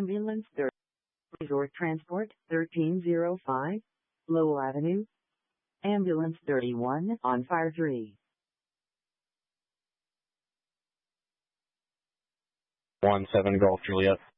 Ambulance 30. Resort Transport 1305. Lowell Avenue. Ambulance 31 on fire 3. 17 Golf Juliet.